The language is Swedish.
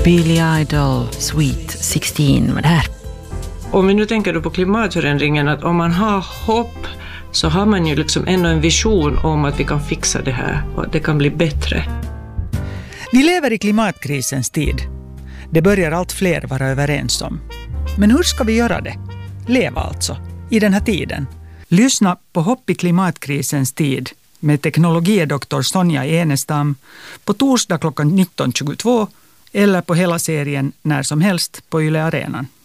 Billy Idol, Sweet 16 var det här. Om vi nu tänker då på klimatförändringen, att om man har hopp så har man ju liksom ändå en vision om att vi kan fixa det här och att det kan bli bättre. Vi lever i klimatkrisens tid. Det börjar allt fler vara överens om. Men hur ska vi göra det? Leva alltså, i den här tiden. Lyssna på Hopp i klimatkrisens tid med teknologidoktor Sonja Enestam på torsdag klockan 19.22 eller på hela serien när som helst på Yle Arenan.